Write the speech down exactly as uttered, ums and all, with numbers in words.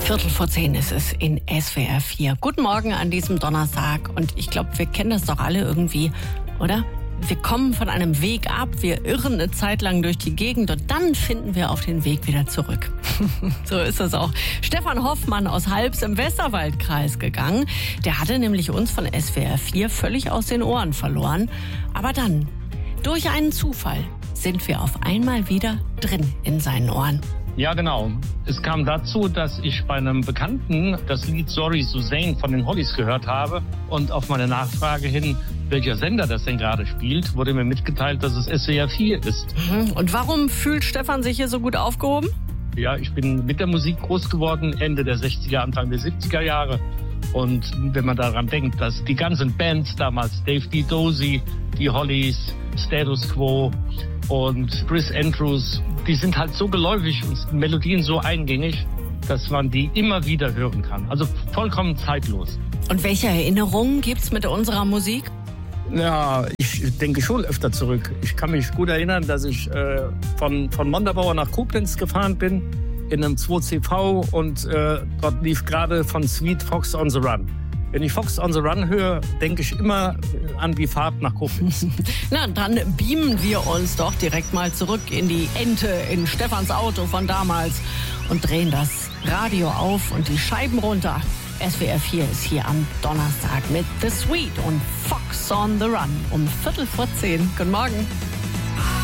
Viertel vor zehn ist es in S W R vier. Guten Morgen an diesem Donnerstag. Und ich glaube, wir kennen das doch alle irgendwie, oder? Wir kommen von einem Weg ab, wir irren eine Zeit lang durch die Gegend und dann finden wir auf den Weg wieder zurück. So ist es auch. Stefan Hoffmann aus Halbs im Westerwaldkreis gegangen. Der hatte nämlich uns von S W R vier völlig aus den Ohren verloren. Aber dann, durch einen Zufall, sind wir auf einmal wieder drin in seinen Ohren. Ja, genau. Es kam dazu, dass ich bei einem Bekannten das Lied Sorry Suzanne von den Hollies gehört habe. Und auf meine Nachfrage hin, welcher Sender das denn gerade spielt, wurde mir mitgeteilt, dass es S W R vier ist. Und warum fühlt Stefan sich hier so gut aufgehoben? Ja, ich bin mit der Musik groß geworden, Ende der sechziger, Anfang der siebziger Jahre. Und wenn man daran denkt, dass die ganzen Bands damals, Dave D. Dozy, die Hollies, Status Quo und Chris Andrews, die sind halt so geläufig und Melodien so eingängig, dass man die immer wieder hören kann. Also vollkommen zeitlos. Und welche Erinnerungen gibt's mit unserer Musik? Ja, ich denke schon öfter zurück. Ich kann mich gut erinnern, dass ich äh, von, von Montabaur nach Koblenz gefahren bin in einem zwei C V und äh, dort lief gerade von Sweet Fox on the Run. Wenn ich Fox on the Run höre, denke ich immer an die Fahrt nach Koblenz. Na, dann beamen wir uns doch direkt mal zurück in die Ente, in Stefans Auto von damals und drehen das Radio auf und die Scheiben runter. S W R vier ist hier am Donnerstag mit The Sweet und Fox on the Run um Viertel vor zehn. Guten Morgen.